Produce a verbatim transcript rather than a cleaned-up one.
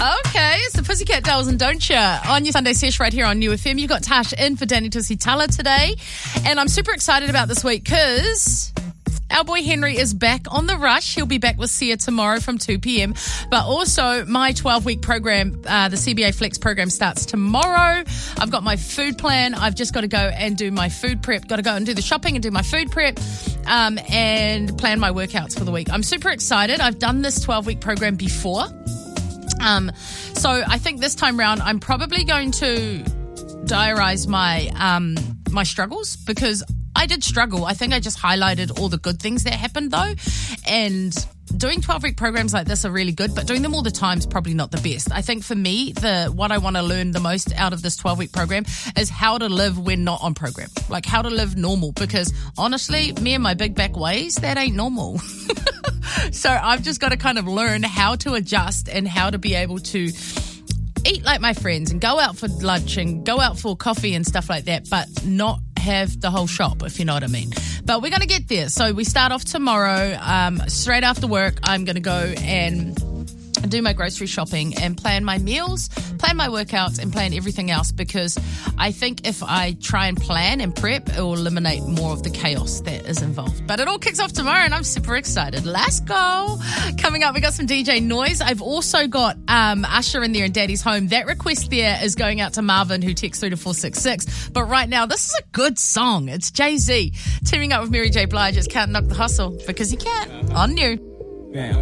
Okay, it's the Pussycat Dolls and Don't Ya on your Sunday sesh right here on New F M. You've got Tash in for Danny Tusitala today. And I'm super excited about this week because our boy Henry is back on the rush. He'll be back with Sia tomorrow from two p.m. But also my twelve-week program, uh, the C B A Flex program starts tomorrow. I've got my food plan. I've just got to go and do my food prep. Got to go and do the shopping and do my food prep um, and plan my workouts for the week. I'm super excited. I've done this twelve-week program before. Um, so I think this time round I'm probably going to diarise my um, my struggles because I did struggle. I think I just highlighted all the good things that happened though, and doing twelve-week programs like this are really good, but doing them all the time is probably not the best. I think for me, the what I want to learn the most out of this twelve-week program is how to live when not on program, like how to live normal, because honestly, me and my big back ways, that ain't normal. So I've just got to kind of learn how to adjust and how to be able to eat like my friends and go out for lunch and go out for coffee and stuff like that, but not have the whole shop, if you know what I mean. But we're going to get there. So we start off tomorrow. Um, straight after work, I'm going to go and do my grocery shopping and plan my meals, plan my workouts and plan everything else, because I think if I try and plan and prep, it will eliminate more of the chaos that is involved. But it all kicks off tomorrow and I'm super excited. Let's go. Coming up, we got some D J Noise. I've also got um, Usher in there in Daddy's Home. That request there is going out to Marvin, who texts through to four six six. But right now, this is a good song. It's Jay-Z teaming up with Mary J. Blige. It's Can't Knock the Hustle, because you can't. On New. Damn.